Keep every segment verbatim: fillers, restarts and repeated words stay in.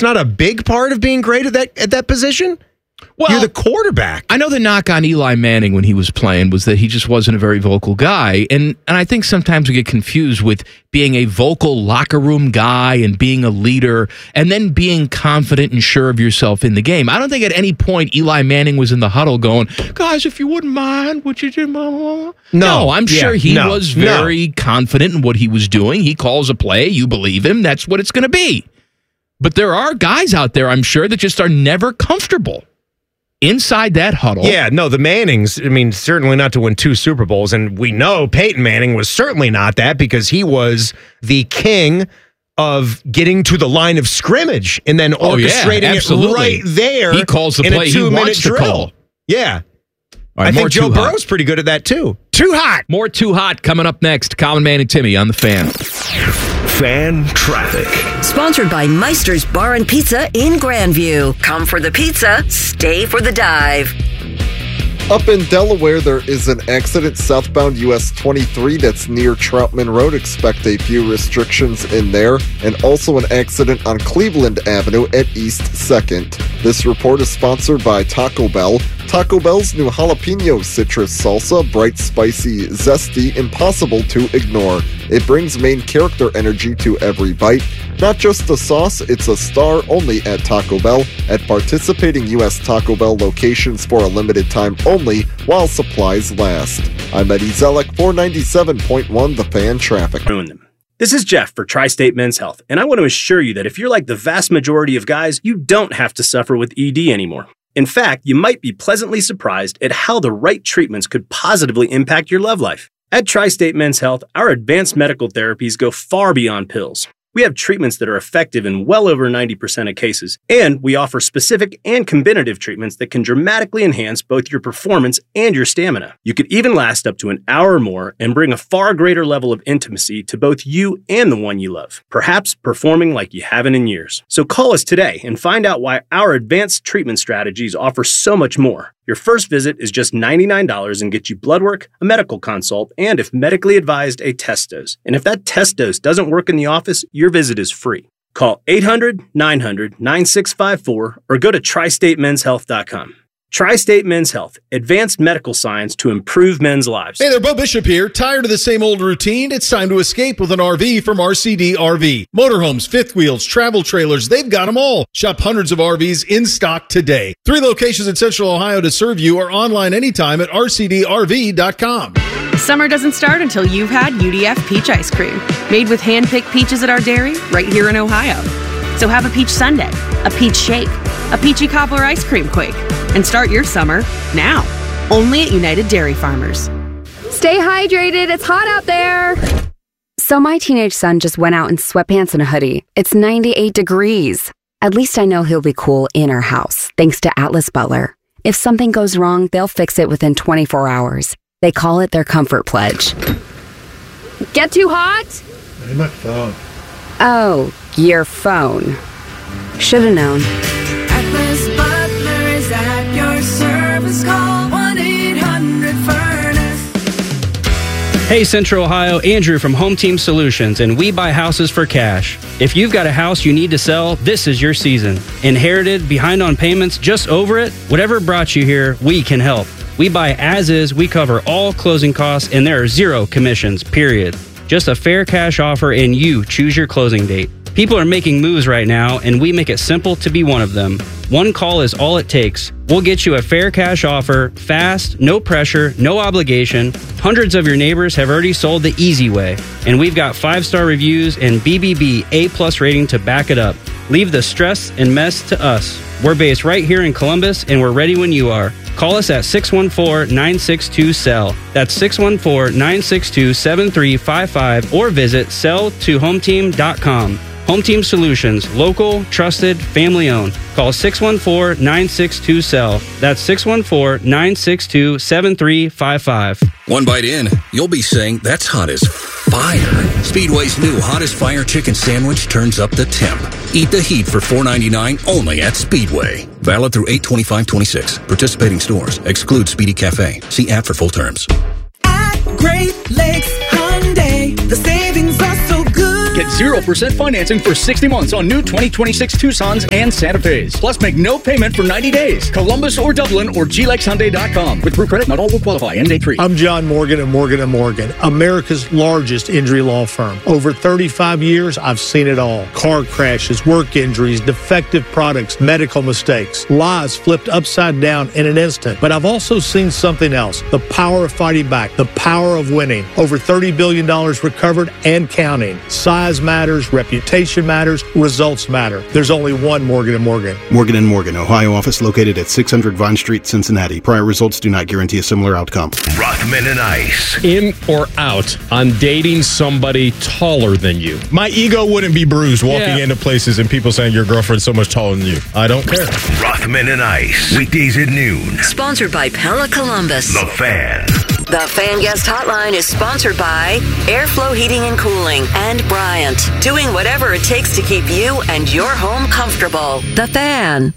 that's not a big part of being great at that at that position? Well, you're the quarterback. I know the knock on Eli Manning when he was playing was that he just wasn't a very vocal guy. And and I think sometimes we get confused with being a vocal locker room guy and being a leader and then being confident and sure of yourself in the game. I don't think at any point Eli Manning was in the huddle going, guys, if you wouldn't mind, would you do no, no, I'm yeah, sure he no, was very no. confident in what he was doing. He calls a play. You believe him. That's what it's going to be. But there are guys out there, I'm sure, that just are never comfortable inside that huddle. Yeah, no, the Mannings, I mean, certainly not to win two Super Bowls. And we know Peyton Manning was certainly not that because he was the king of getting to the line of scrimmage and then oh, orchestrating yeah, it right there. He calls the in play a he two-minute wants to drill. call. Yeah. All right, I more think Joe Too Hot. Burrow's pretty good at that, too. Too hot. More Too Hot coming up next. Colin, Man, and Timmy on The Fan. Fan Traffic. Sponsored by Meister's Bar and Pizza in Grandview. Come for the pizza, stay for the dive. Up in Delaware, there is an accident southbound U S twenty-three that's near Troutman Road. Expect a few restrictions in there. And also an accident on Cleveland Avenue at East second. This report is sponsored by Taco Bell. Taco Bell's new jalapeno citrus salsa, bright, spicy, zesty, impossible to ignore. It brings main character energy to every bite. Not just a sauce, it's a star only at Taco Bell. At participating U S Taco Bell locations for a limited time only while supplies last. I'm Eddie Zellick, four ninety-seven point one The Fan Traffic. Ruin them. This is Jeff for Tri-State Men's Health, and I want to assure you that if you're like the vast majority of guys, you don't have to suffer with E D anymore. In fact, you might be pleasantly surprised at how the right treatments could positively impact your love life. At Tri-State Men's Health, our advanced medical therapies go far beyond pills. We have treatments that are effective in well over ninety percent of cases, and we offer specific and combinative treatments that can dramatically enhance both your performance and your stamina. You could even last up to an hour or more and bring a far greater level of intimacy to both you and the one you love, perhaps performing like you haven't in years. So call us today and find out why our advanced treatment strategies offer so much more. Your first visit is just ninety-nine dollars and gets you blood work, a medical consult, and if medically advised, a test dose. And if that test dose doesn't work in the office, your visit is free. Call eight hundred, nine hundred, nine six five four or go to tri state men's health dot com. Tri-State Men's Health, advanced medical science to improve men's lives. Hey there, Bo Bishop here. Tired of the same old routine? It's time to escape with an R V from R C D R V. Motorhomes, fifth wheels, travel trailers, they've got them all. Shop hundreds of R Vs in stock today. Three locations in Central Ohio to serve you or online anytime at r c d r v dot com. Summer doesn't start until you've had U D F peach ice cream, made with hand-picked peaches at our dairy right here in Ohio. So have a peach sundae, a peach shake, a peachy cobbler ice cream quake, and start your summer now, only at United Dairy Farmers. Stay hydrated, it's hot out there. So my teenage son just went out in sweatpants and a hoodie. It's ninety-eight degrees. At least I know he'll be cool in our house, thanks to Atlas Butler. If something goes wrong, they'll fix it within twenty-four hours. They call it their comfort pledge. Get too hot? Hey, my phone. Oh, your phone. Should've known. Atlas Butler is at your service. Call one eight hundred furnace. Hey Central Ohio, Andrew from Home Team Solutions, and we buy houses for cash. If you've got a house you need to sell, this is your season. Inherited, behind on payments, just over it? Whatever brought you here, we can help. We buy as is, we cover all closing costs, and there are zero commissions, period. Just a fair cash offer and you choose your closing date. People are making moves right now, and we make it simple to be one of them. One call is all it takes. We'll get you a fair cash offer, fast, no pressure, no obligation. Hundreds of your neighbors have already sold the easy way, and we've got five-star reviews and B B B A-plus rating to back it up. Leave the stress and mess to us. We're based right here in Columbus, and we're ready when you are. Call us at six one four, nine six two, S E L L. That's six one four, nine six two, seven three five five or visit sell to home team dot com. Home Team Solutions, local, trusted, family owned. Call six one four, nine six two, S E L L. That's six one four, nine six two, seven three five five. One bite in, you'll be saying, that's hot as fire. Speedway's new Hottest Fire Chicken Sandwich turns up the temp. Eat the heat for four ninety-nine only at Speedway. Valid through eight twenty-five twenty-six. Participating stores. Exclude Speedy Cafe. See app for full terms. At Great Lakes Hyundai, the savings are so good. Get zero percent financing for sixty months on new twenty twenty-six Tucsons and Santa Fe's. Plus, make no payment for ninety days. Columbus or Dublin or G Lex Hyundai dot com. With Proof Credit, not all will qualify. End date three. I'm John Morgan at Morgan and Morgan, America's largest injury law firm. Over thirty-five years, I've seen it all. Car crashes, work injuries, defective products, medical mistakes, lives flipped upside down in an instant. But I've also seen something else, the power of fighting back, the power of winning. Over thirty billion dollars recovered and counting. Size matters, reputation matters, results matter. There's only one Morgan and Morgan. Morgan and Morgan, Ohio office located at six hundred Vine Street, Cincinnati. Prior results do not guarantee a similar outcome. Rothman and Ice. In or out on dating somebody taller than you? My ego wouldn't be bruised walking Yeah. into places and people saying your girlfriend's so much taller than you. I don't care. Rothman and Ice. Weekdays at noon. Sponsored by Pella Columbus. The Fan. The Fan Guest Hotline is sponsored by Airflow Heating and Cooling and Bryant, doing whatever it takes to keep you and your home comfortable. The Fan.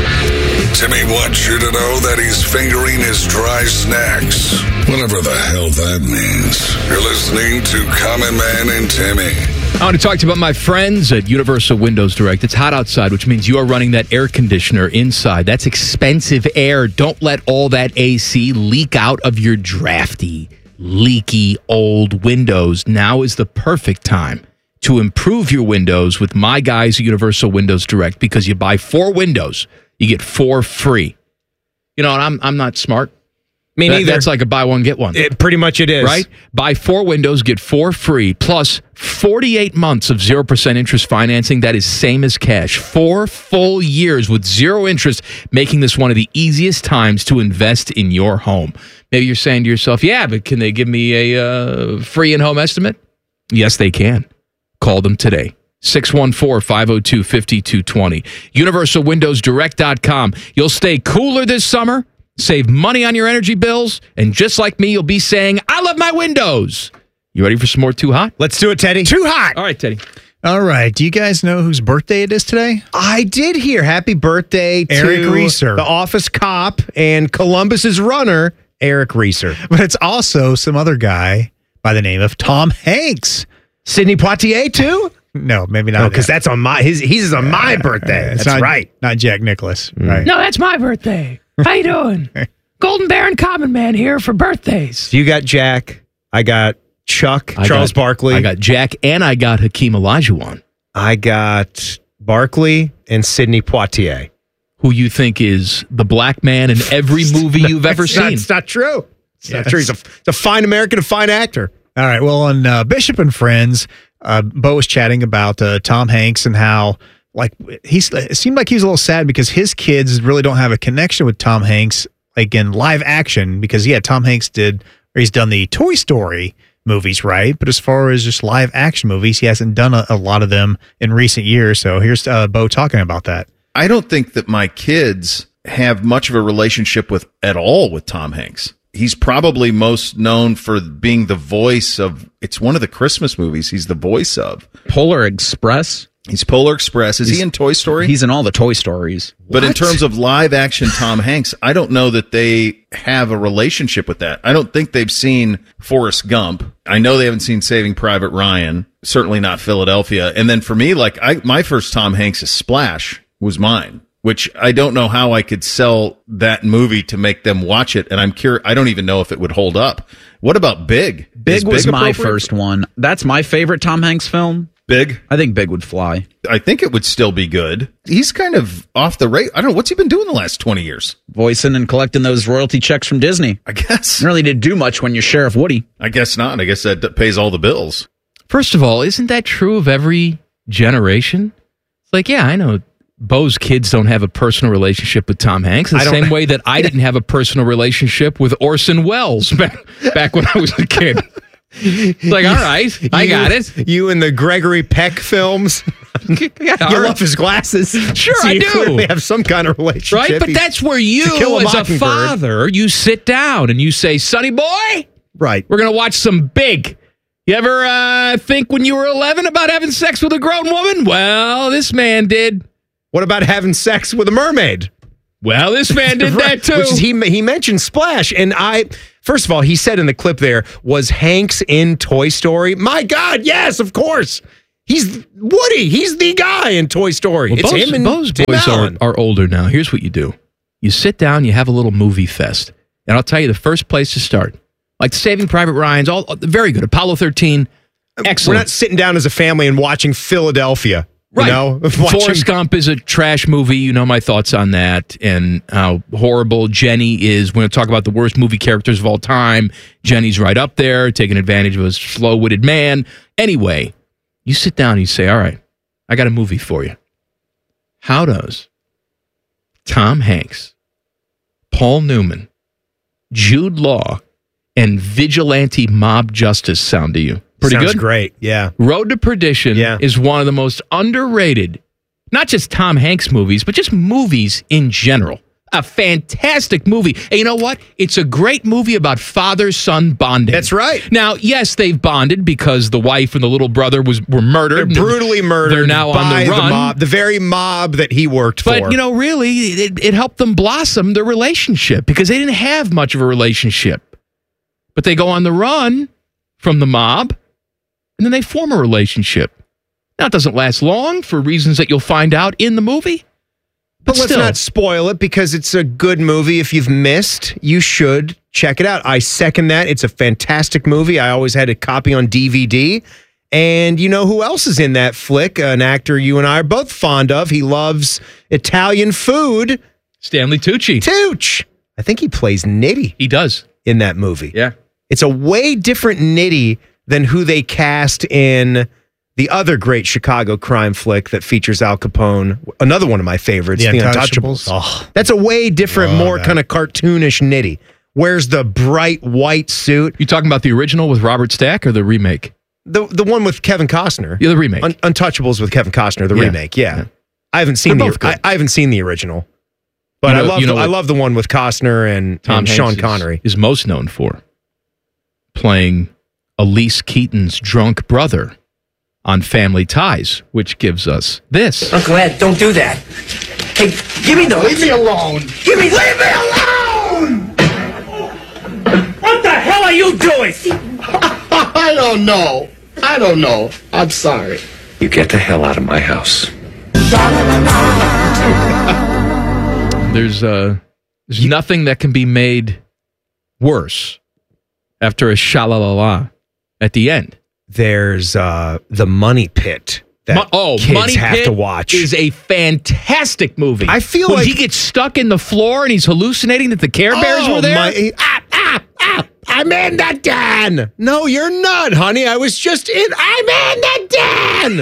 Timmy wants you to know that he's fingering his dry snacks. Whatever the hell that means. You're listening to Common Man and Timmy. I want to talk to you about my friends at Universal Windows Direct. It's hot outside, which means you are running that air conditioner inside. That's expensive air. Don't let all that A C leak out of your drafty, leaky, old windows. Now is the perfect time to improve your windows with my guys at Universal Windows Direct, because you buy four windows, you get four free. You know, and I'm I'm not smart. Me That- neither. That's like a buy one, get one. It, pretty much it is. Right? Buy four windows, get four free, plus forty-eight months of zero percent interest financing. That is same as cash. Four full years with zero interest, making this one of the easiest times to invest in your home. Maybe you're saying to yourself, yeah, but can they give me a uh, free in-home estimate? Yes, they can. Call them today. six one four, five oh two, five two two zero. universal windows direct dot com. You'll stay cooler this summer, save money on your energy bills, and just like me, you'll be saying, I love my windows. You ready for some more Too Hot? Let's do it, Teddy. Too Hot. All right, Teddy. All right. Do you guys know whose birthday it is today? I did hear happy birthday to Eric Reeser, the office cop and Columbus's runner, Eric Reeser. But it's also some other guy by the name of Tom Hanks. Sidney Poitier, too? No, maybe not. because that's on my his he's on my birthday. It's That's not, right. Not Jack Nicklaus. Right. No, that's my birthday. How you doing? Golden Baron Common Man here for birthdays. So you got Jack. I got Chuck, I Charles got- Barkley. I got Jack, and I got Hakeem Olajuwon. I got Barkley and Sidney Poitier. Who you think is the black man in every movie you've ever It's seen. not, it's not true. It's not Yes. true. He's a, he's a fine American, a fine actor. All right. Well, on uh, Bishop and Friends, uh, Bo was chatting about uh, Tom Hanks and how, like, he's, it seemed like he was a little sad because his kids really don't have a connection with Tom Hanks, like in live action, because, yeah, Tom Hanks did, or he's done the Toy Story movies, right? But as far as just live action movies, he hasn't done a, a lot of them in recent years. So here's uh, Bo talking about that. I don't think that my kids have much of a relationship with at all with Tom Hanks. He's probably most known for being the voice of, it's one of the Christmas movies he's the voice of. Polar Express. He's Polar Express. Is He's- he in Toy Story? He's in all the Toy Stories. But in What? terms of live action Tom Hanks, I don't know that they have a relationship with that. I don't think they've seen Forrest Gump. I know they haven't seen Saving Private Ryan. Certainly not Philadelphia. And then for me, like I, my first Tom Hanks is Splash was mine, which I don't know how I could sell that movie to make them watch it. And I'm curious. I don't even know if it would hold up. What about Big? Big Is was my appropriate? first one. That's my favorite Tom Hanks film. Big? I think Big would fly. I think it would still be good. He's kind of off the rate. I don't know. What's he been doing the last twenty years? Voicing and collecting those royalty checks from Disney. I guess. Didn't really did do much when you're Sheriff Woody. I guess not. I guess that pays all the bills. First of all, isn't that true of every generation? It's like, yeah, I know Bo's kids don't have a personal relationship with Tom Hanks, the I don't- same way that I didn't have a personal relationship with Orson Welles back, back when I was a kid. It's like, all right, I You- got it. You and the Gregory Peck films. Yeah, you all right. love his glasses. Sure, so I you do. clearly have some kind of relationship. Right? But He- that's where To you, Kill a as a Mockingbird. father, you sit down and you say, Sonny boy, right? We're going to watch some Big. You ever uh, think when you were eleven about having sex with a grown woman? Well, this man did. What about having sex with a mermaid? Well, this man did Right, that too. Which is, he he mentioned Splash, and I first of all he said in the clip there, was Hanks in Toy Story? My God, yes, of course. He's Woody. He's the guy in Toy Story. Well, it's Bo's, him and Bo's Tim boys are, Allen. are older now. Here's what you do. You sit down, you have a little movie fest. And I'll tell you the first place to start. Like Saving Private Ryan's, all very good. Apollo thirteen, excellent. We're not sitting down as a family and watching Philadelphia. You Right. know? Forrest Gump is a trash movie. You know my thoughts on that and how horrible Jenny is. We're going to talk about the worst movie characters of all time. Jenny's right up there, taking advantage of a slow-witted man. Anyway, you sit down and you say, all right, I got a movie for you. How does Tom Hanks, Paul Newman, Jude Law, and vigilante mob justice sound to you? Pretty Sounds good? great, yeah. Road to Perdition Yeah. is one of the most underrated, not just Tom Hanks movies, but just movies in general. A fantastic movie. And you know what? It's a great movie about father-son bonding. That's right. Now, yes, they've bonded because the wife and the little brother was were murdered. They're brutally murdered They're now by on the run. mob, the very mob that he worked But, for. you know, really, it, it helped them blossom their relationship because they didn't have much of a relationship. But they go on the run from the mob, and then they form a relationship. Now, it doesn't last long for reasons that you'll find out in the movie. But, But let's still. not spoil it because it's a good movie. If you've missed, you should check it out. I second that. It's a fantastic movie. I always had a copy on D V D. And you know who else is in that flick? An actor you and I are both fond of. He loves Italian food. Stanley Tucci. Tucci. I think he plays Nitty. He does. In that movie. Yeah. It's a way different Nitty than who they cast in the other great Chicago crime flick that features Al Capone. Another one of my favorites, The The, Untouchables. Untouchables. Oh. That's a way different, Love more that. kind of cartoonish Nitty. Wears the bright white suit. You talking about the original with Robert Stack or the remake? The the one with Kevin Costner. Yeah, the remake. Un- Untouchables with Kevin Costner, the Yeah. remake. Yeah. Yeah. I haven't seen They're the both good. I, I haven't seen the original. But You know- I love you know the, I what love the one with Costner and, Tom and Hanks Sean is- Connery. is most known for playing Elise Keaton's drunk brother on Family Ties, which gives us this. Uncle Ed, don't do that. Hey, give me the... Leave me alone. Give me... Leave me alone! What the hell are you doing? I don't know. I don't know. I'm sorry. You get the hell out of my house. There's uh, there's nothing that can be made worse after a sha-la-la-la at the end. There's uh, The Money Pit that Mo- oh, kids Money have Pit to watch. is a fantastic movie. I feel when like- he gets stuck in the floor and he's hallucinating that the Care Bears Oh, were there. my- ah, ah, ah, I'm in the den. No, you're not, honey. I was just in. I'm in the den.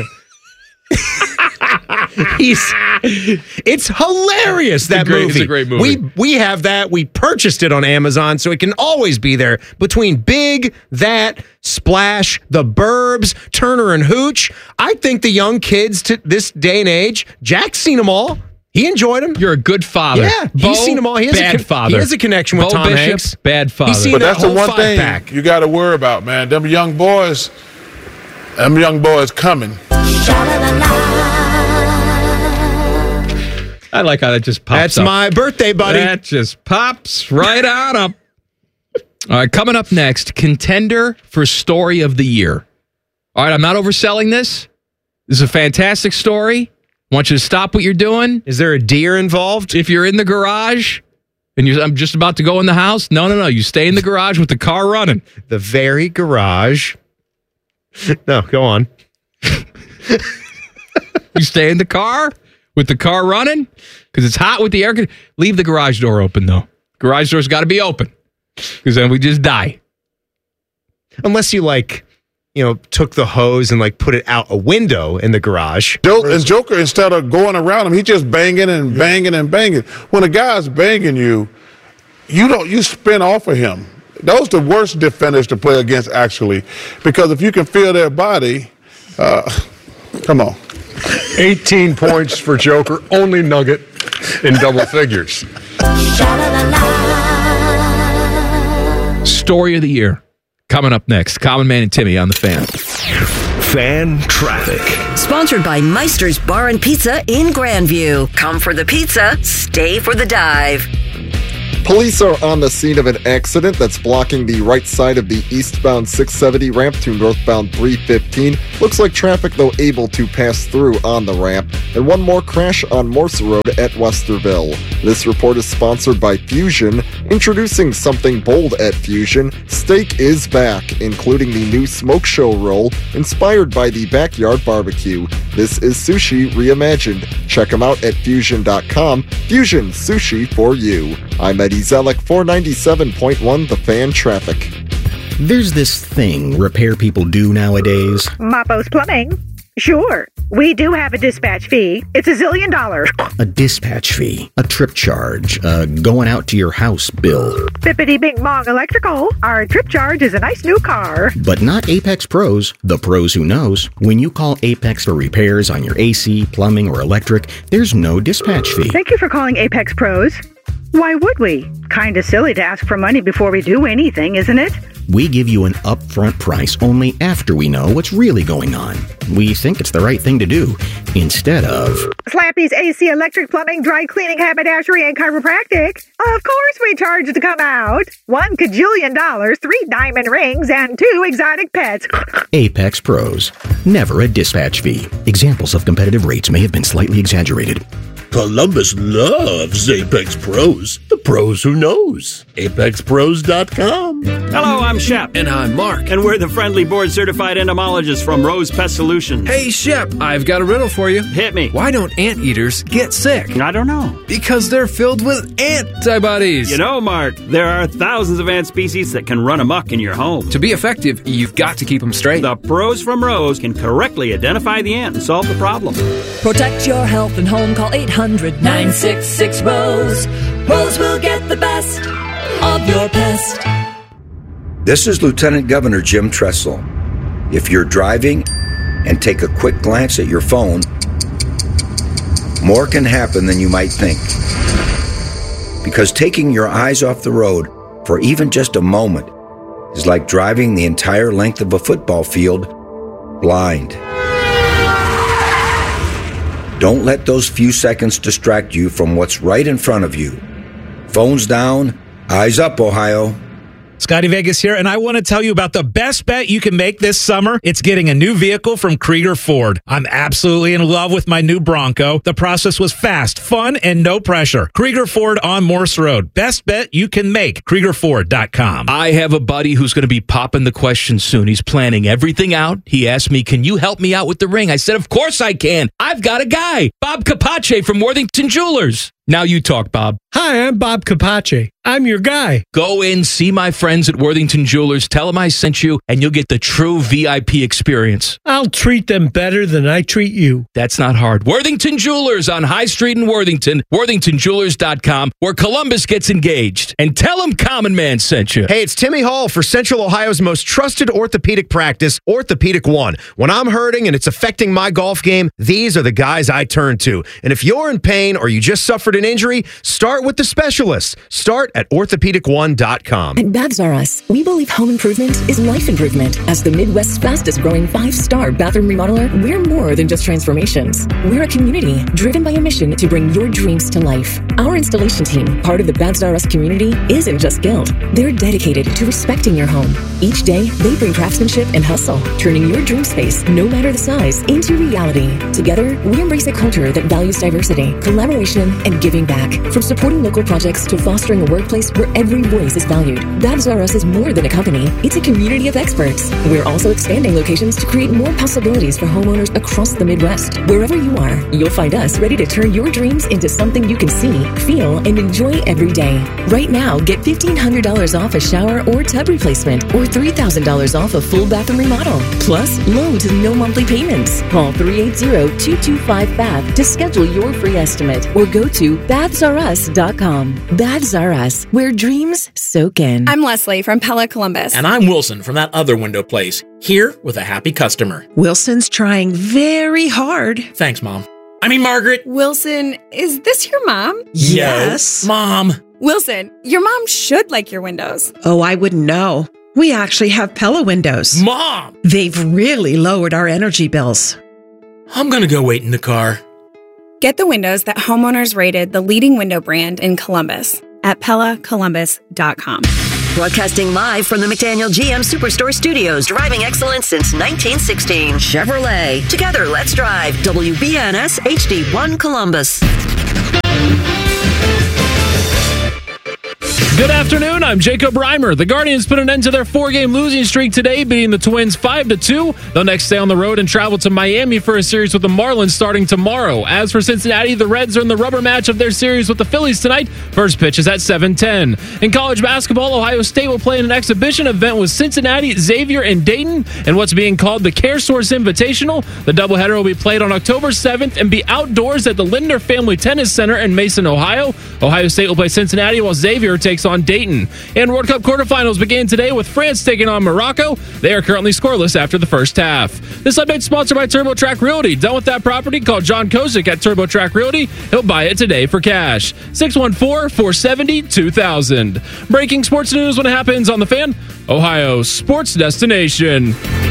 He's. It's hilarious. That a great- movie. it's a great movie. We we have that. We purchased it on Amazon, so it can always be there between Big, That, Splash, The Burbs, Turner and Hooch. I think the young kids to this day and age, Jack's seen them all. He enjoyed them. You're a good father. Yeah, Bo, he's seen them all. He has bad a con- father. He has a connection with Bo Tom Bishop, Hanks. bad father. He's seen But that that's the whole one five thing pack. you got to worry about, man. Them young boys, them young boys coming. I like how that just pops That's up. my birthday, buddy. That just pops right on up. All right, coming up next, contender for story of the year. All right, I'm not overselling this. This is a fantastic story. I want you to stop what you're doing. Is there a deer involved? If you're in the garage and you're, I'm just about to go in the house, no, no, no. You stay in the garage with the car running. The very garage. No, go on. You stay in the car with the car running because it's hot with the air conditioning. Leave the garage door open, though. Garage door's got to be open because then we just die. Unless you like, you know, took the hose and like put it out a window in the garage. Joker, and Joker, instead of going around him, he just banging and banging and banging. When a guy's banging you, you don't you spin off of him. Those are the worst defenders to play against, actually, because if you can feel their body, uh, come on. eighteen points for Joker, only Nugget in double figures. Story of the year. Coming up next, Common Man and Timmy on the Fan. Fan traffic. Sponsored by Meister's Bar and Pizza in Grandview. Come for the pizza, stay for the dive. Police are on the scene of an accident that's blocking the right side of the eastbound six seventy ramp to northbound three fifteen. Looks like traffic, though, able to pass through on the ramp. And one more crash on Morse Road at Westerville. This report is sponsored by Fusion. Introducing something bold at Fusion, steak is back, including the new smoke show roll inspired by the backyard barbecue. This is sushi reimagined. Check them out at fusion dot com. Fusion, sushi for you. I'm Eddie Zellick, four ninety-seven point one The Fan Traffic. There's this thing repair people do nowadays. Mapo's Plumbing. Sure, we do have a dispatch fee. It's a zillion dollars. A dispatch fee, a trip charge, a going out to your house bill. Bippity Bing Bong Electrical. Our trip charge is a nice new car. But not Apex Pros, the pros who knows. When you call Apex for repairs on your A C, plumbing, or electric, there's no dispatch fee. Thank you for calling Apex Pros. Why would we? Kinda silly to ask for money before we do anything, isn't it? We give you an upfront price only after we know what's really going on. We think it's the right thing to do, instead of... Slappy's A C, electric, plumbing, dry cleaning, haberdashery, and chiropractic. Of course we charge to come out. One cajillion dollars, three diamond rings, and two exotic pets. Apex Pros. Never a dispatch fee. Examples of competitive rates may have been slightly exaggerated. Columbus loves Apex Pros. The pros who knows. apex pros dot com. Hello, I'm Shep. And I'm Mark. And we're the friendly board-certified entomologists from Rose Pest Solutions. Hey, Shep, I've got a riddle for you. Hit me. Why don't anteaters get sick? I don't know. Because they're filled with antibodies. You know, Mark, there are thousands of ant species that can run amok in your home. To be effective, you've got to keep them straight. The pros from Rose can correctly identify the ant and solve the problem. Protect your health and home. Call eight hundred, nine six six, ROSE. Rose will get the best of your pest. This is Lieutenant Governor Jim Tressel. If you're driving and take a quick glance at your phone, more can happen than you might think. Because taking your eyes off the road for even just a moment is like driving the entire length of a football field blind. Don't let those few seconds distract you from what's right in front of you. Phones down, eyes up, Ohio. Scotty Vegas here, and I want to tell you about the best bet you can make this summer. It's getting a new vehicle from Krieger Ford. I'm absolutely in love with my new Bronco. The process was fast, fun, and no pressure. Krieger Ford on Morse Road. Best bet you can make. Krieger Ford dot com. I have a buddy who's going to be popping the question soon. He's planning everything out. He asked me, can you help me out with the ring? I said, of course I can. I've got a guy, Bob Capace from Worthington Jewelers. Now you talk, Bob. Hi, I'm Bob Capace. I'm your guy. Go in, see my friends at Worthington Jewelers, tell them I sent you, and you'll get the true V I P experience. I'll treat them better than I treat you. That's not hard. Worthington Jewelers on High Street in Worthington, worthington jewelers dot com, where Columbus gets engaged. And tell them Common Man sent you. Hey, it's Timmy Hall for Central Ohio's most trusted orthopedic practice, Orthopedic One. When I'm hurting and it's affecting my golf game, these are the guys I turn to. And if you're in pain or you just suffered an injury, start with the specialists. Start at orthopedic one dot com. At Baths R Us, we believe home improvement is life improvement. As the Midwest's fastest growing five-star bathroom remodeler, we're more than just transformations. We're a community driven by a mission to bring your dreams to life. Our installation team, part of the Baths R Us community, isn't just skilled. They're dedicated to respecting your home. Each day, they bring craftsmanship and hustle, turning your dream space, no matter the size, into reality. Together, we embrace a culture that values diversity, collaboration, and giving back. From supporting local projects to fostering a workplace where every voice is valued, Baths R Us is more than a company. It's a community of experts. We're also expanding locations to create more possibilities for homeowners across the Midwest. Wherever you are, you'll find us ready to turn your dreams into something you can see, feel, and enjoy every day. Right now, get fifteen hundred dollars off a shower or tub replacement, or three thousand dollars off a full bathroom remodel. Plus, low to no monthly payments. Call three eight zero, two two five, B A T H to schedule your free estimate, or go to baths r us dot com. Baths R Us, where dreams soak in. I'm Leslie from Pella Columbus. And I'm Wilson from that other window place, here with a happy customer. Wilson's trying very hard. Thanks, Mom. I mean, Margaret. Wilson, is this your mom? Yes. Yo, Mom. Wilson, your mom should like your windows. Oh, I wouldn't know. We actually have Pella windows. Mom! They've really lowered our energy bills. I'm gonna go wait in the car. Get the windows that homeowners rated the leading window brand in Columbus. at pella columbus dot com. Broadcasting live from the McDaniel G M Superstore Studios, driving excellence since nineteen sixteen. Chevrolet. Together, let's drive. W B N S H D one Columbus. Good afternoon, I'm Jacob Reimer. The Guardians put an end to their four-game losing streak today, beating the Twins five to two. They'll next stay on the road and travel to Miami for a series with the Marlins starting tomorrow. As for Cincinnati, the Reds are in the rubber match of their series with the Phillies tonight. First pitch is at seven ten. In college basketball, Ohio State will play in an exhibition event with Cincinnati, Xavier, and Dayton in what's being called the CareSource Invitational. The doubleheader will be played on October seventh and be outdoors at the Lindner Family Tennis Center in Mason, Ohio. Ohio State will play Cincinnati while Xavier takes on Dayton. And World Cup quarterfinals began today with France taking on Morocco. They are currently scoreless after the first half. This update is sponsored by TurboTrack Realty. Done with that property? Call John Kozik at TurboTrack Realty. He'll buy it today for cash. six one four, four seven zero, two thousand. Breaking sports news when it happens on The Fan, Ohio's sports destination.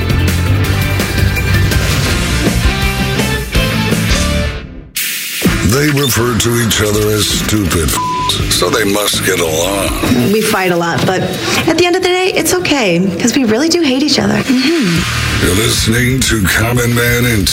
They refer to each other as stupid f***s, so they must get along. We fight a lot, but at the end of the day, it's okay, because we really do hate each other. Mm-hmm. You're listening to Common Man and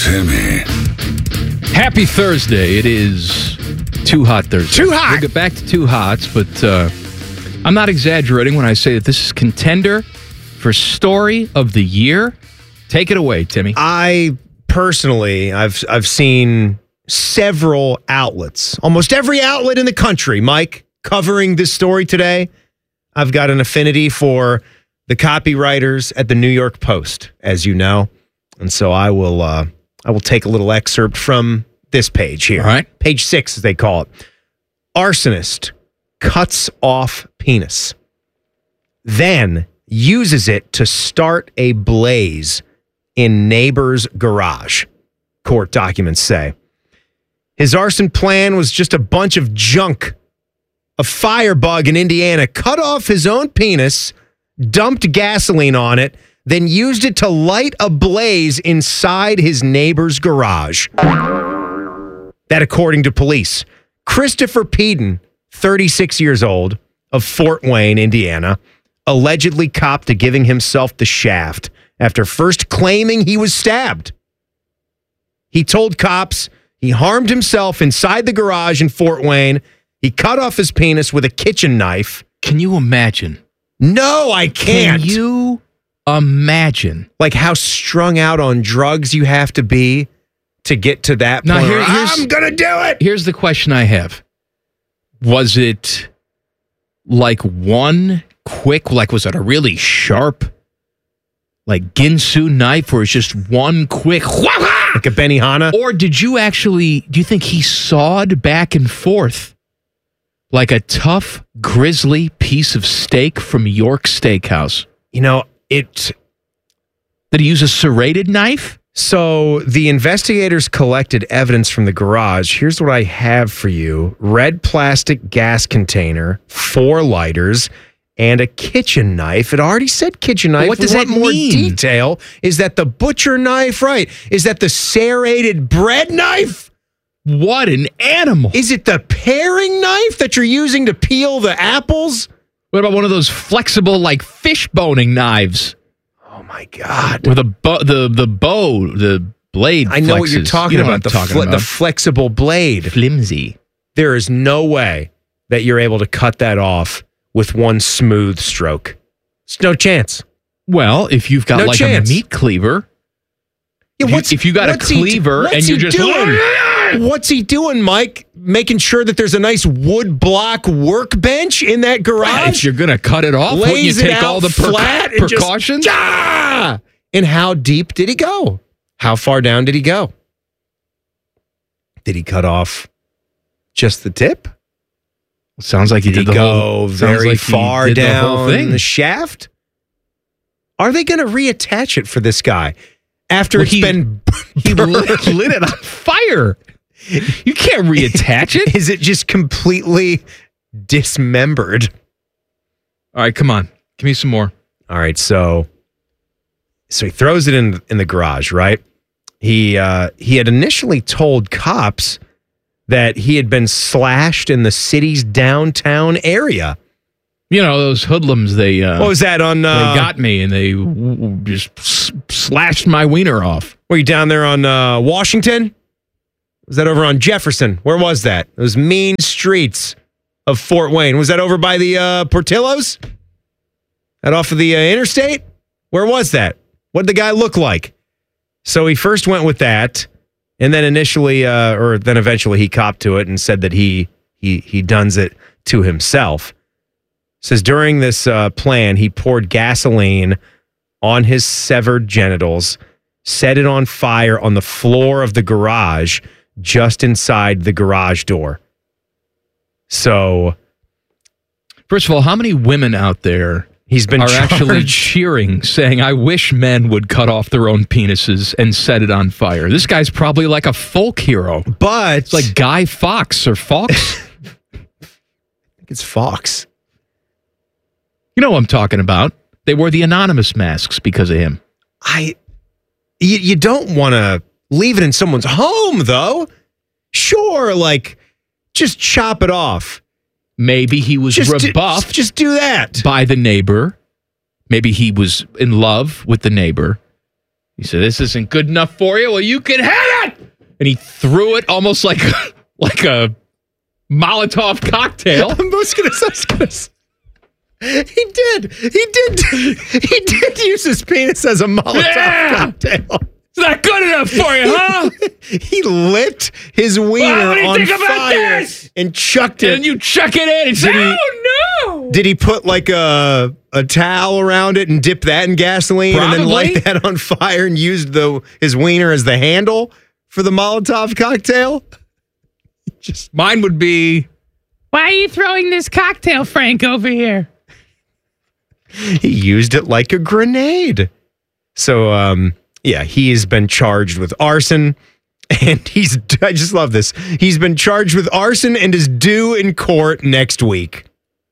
Timmy. Happy Thursday. It is Too Hot Thursday. Too hot! We'll get back to Too Hots, but uh, I'm not exaggerating when I say that this is contender for Story of the Year. Take it away, Timmy. I personally, I've I've seen several outlets, almost every outlet in the country, Mike, covering this story today. I've got an affinity for the copywriters at the New York Post, as you know, and so I will uh, I will take a little excerpt from this page here. All right, page six, as they call it. Arsonist cuts off penis, then uses it to start a blaze in neighbor's garage. Court documents say. His arson plan was just a bunch of junk. A firebug in Indiana cut off his own penis, dumped gasoline on it, then used it to light a blaze inside his neighbor's garage. That according to police. Christopher Peden, thirty-six years old, of Fort Wayne, Indiana, allegedly copped to giving himself the shaft after first claiming he was stabbed. He told cops he harmed himself inside the garage in Fort Wayne. He cut off his penis with a kitchen knife. Can you imagine? No, I can't. Can you imagine? Like how strung out on drugs you have to be to get to that now, point. Here, I'm going to do it. Here's the question I have. Was it like one quick, like was it a really sharp, like Ginsu knife where it's just one quick, like a Benihana? Or did you actually, do you think he sawed back and forth like a tough, grisly piece of steak from York Steakhouse? You know, it... Did he use a serrated knife? So the investigators collected evidence from the garage. Here's what I have for you. Red plastic gas container, four lighters, and a kitchen knife. It already said kitchen knife. But what does what that more mean? Detail? Is that the butcher knife? Right. Is that the serrated bread knife? What an animal. Is it the paring knife that you're using to peel the apples? What about one of those flexible, like, fish boning knives? Oh, my God. With a bo- the, the bow, the blade I know flexes. what you're talking you know about, the, talking fle- about. the flexible blade. Flimsy. There is no way that you're able to cut that off with one smooth stroke. There's no chance. Well, if you've got no like chance. a meat cleaver, yeah, if, you, what's, if you got a cleaver t- and you're just doing? What's he doing, Mike? Making sure that there's a nice wood block workbench in that garage? Right, if you're going to cut it off, wouldn't you take all the flat per- and precautions? Just, ah! And how deep did he go? How far down did he go? Did he cut off just the tip? Sounds like he did, did the he go whole, very like he far did down the, whole thing. the shaft. Are they going to reattach it for this guy after well, it's he, been he lit, lit it on fire? You can't reattach it. Is it just completely dismembered? All right, come on, give me some more. All right, so so he throws it in in the garage, right? He uh, he had initially told cops that he had been slashed in the city's downtown area. You know, those hoodlums, they... Uh, what was that on... Uh, they got me, and they w- w- just s- slashed my wiener off. Were you down there on uh, Washington? Was that over on Jefferson? Where was that? Those mean streets of Fort Wayne. Was that over by the uh, Portillo's? That off of the uh, interstate? Where was that? What did the guy look like? So he first went with that, and then initially, uh, or then eventually he copped to it and said that he he he dones it to himself. Says during this uh, plan, he poured gasoline on his severed genitals, set it on fire on the floor of the garage just inside the garage door. So, first of all, how many women out there he's been are charged. actually cheering, saying, I wish men would cut off their own penises and set it on fire? This guy's probably like a folk hero. But it's like Guy Fawkes or Fawkes. I think it's Fox. You know what I'm talking about. They wore the anonymous masks because of him. I, you, you don't want to leave it in someone's home, though. Sure, like, just chop it off. Maybe he was just rebuffed. Do, just do that. By the neighbor. Maybe he was in love with the neighbor. He said, this isn't good enough for you. Well, you can have it. And he threw it almost like, like a Molotov cocktail. I'm just going to He did. He did. He did use his penis as a Molotov yeah! cocktail. It's not good enough for you, huh? He lit his wiener well, what do you on think about fire this? and chucked it. And you chuck it in and say, oh, no. Did he put like a a towel around it and dip that in gasoline Probably. and then light that on fire and used the his wiener as the handle for the Molotov cocktail? Just mine would be, why are you throwing this cocktail, Frank, over here? He used it like a grenade. So, um, yeah, he has been charged with arson, and he's, I just love this. He's been charged with arson and is due in court next week.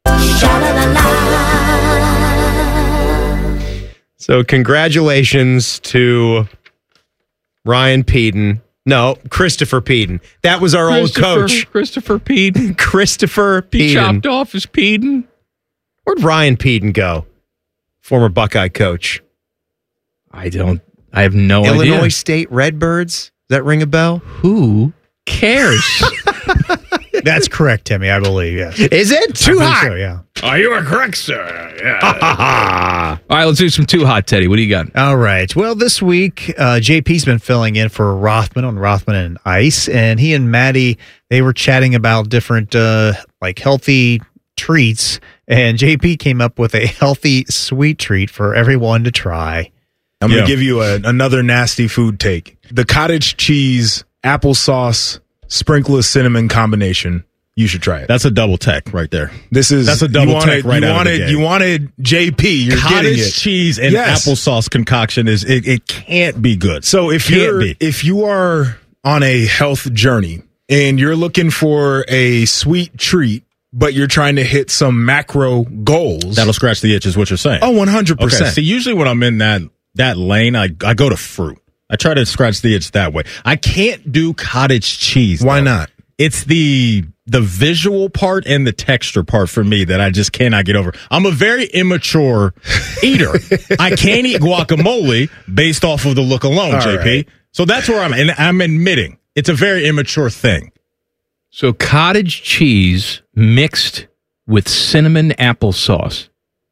So, congratulations to Ryan Peden. No, Christopher Peden. That was our old coach. Christopher Peden. Christopher Peden. He chopped off his Peden. Where'd Ryan Peden go? Former Buckeye coach. I don't, I have no Illinois idea. Illinois State Redbirds. Does that ring a bell? Who cares? That's correct, Timmy, I believe, yes. Is it? Too hot. So, yeah. Oh, you are correct, sir. Yeah. All right, let's do some Too Hot, Teddy. What do you got? All right. Well, this week, uh, J P's been filling in for Rothman on Rothman and Ice, and he and Maddie, they were chatting about different, uh, like, healthy treats, and J P came up with a healthy sweet treat for everyone to try. I'm going to give you a, another nasty food take. The cottage cheese, applesauce, sprinkle of cinnamon combination. You should try it. That's a double tech right there. This is That's a double you wanted, tech right you out wanted, of the gate. You wanted J P. You're cottage getting it. cheese and yes. applesauce concoction is it, it can't be good. So if can't you're be. if you are on a health journey and you're looking for a sweet treat, but you're trying to hit some macro goals, that'll scratch the itch is what you're saying. Oh, one hundred percent. Okay, see, usually when I'm in that that lane, I, I go to fruit. I try to scratch the itch that way. I can't do cottage cheese. Why though. not? It's the the visual part and the texture part for me that I just cannot get over. I'm a very immature eater. I can't eat guacamole based off of the look alone, All J P. right. So that's where I'm, and I'm admitting it's a very immature thing. So cottage cheese mixed with cinnamon applesauce.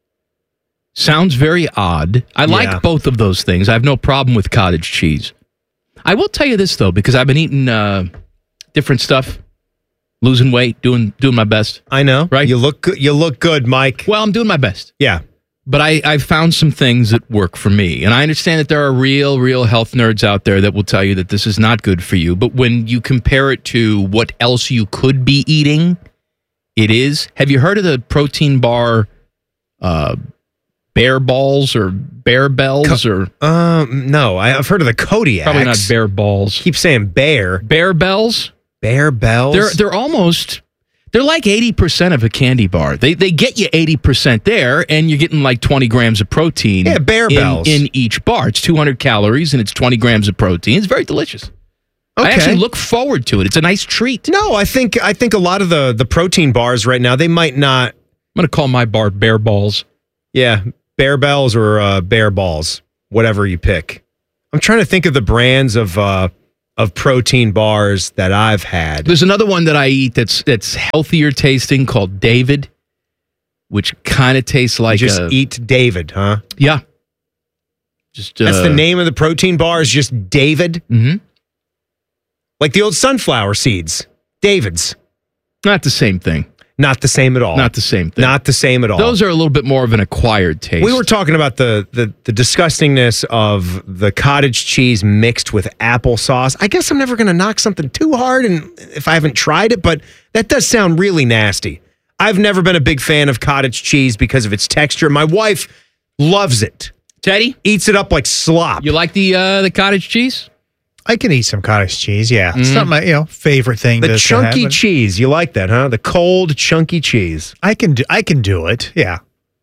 Sounds very odd. I Yeah. like both of those things. I have no problem with cottage cheese. I will tell you this, though, because I've been eating uh, different stuff, losing weight, doing doing my best. I know. Right? You look good. You look good, Mike. Well, I'm doing my best. Yeah. But I, I've found some things that work for me. And I understand that there are real, real health nerds out there that will tell you that this is not good for you. But when you compare it to what else you could be eating, it is. Have you heard of the protein bar uh, Bear Balls or Bear Bells? Co- or Um, no, I- I've heard of the Kodiaks. Probably not Bear Balls. Keep saying bear. Bear Bells? Bear Bells? They're, they're almost... They're like eighty percent of a candy bar. They they get you eighty percent there, and you're getting like twenty grams of protein Yeah, Bear in, Bells. in each bar. It's two hundred calories, and it's twenty grams of protein. It's very delicious. I actually look forward to it. It's a nice treat. No, I think I think a lot of the the protein bars right now, they might not. I'm going to call my bar Bear Balls. Yeah, Bear Bells or uh, Bear Balls, whatever you pick. I'm trying to think of the brands of uh, of protein bars that I've had. There's another one that I eat that's that's healthier tasting called David, which kind of tastes like you just a, eat David, huh? Yeah. Just uh, That's the name of the protein bar is just David? Mm-hmm. Like the old sunflower seeds. David's. Not the same thing. Not the same at all. Not the same thing. Not the same at all. Those are a little bit more of an acquired taste. We were talking about the, the the disgustingness of the cottage cheese mixed with applesauce. I guess I'm never going to knock something too hard and if I haven't tried it, but that does sound really nasty. I've never been a big fan of cottage cheese because of its texture. My wife loves it. Teddy? Eats it up like slop. You like the uh, the cottage cheese? I can eat some cottage cheese, yeah. Mm. It's not my you know favorite thing. The to, chunky to have, cheese, you like that, huh? The cold, chunky cheese. I can do I can do it, yeah.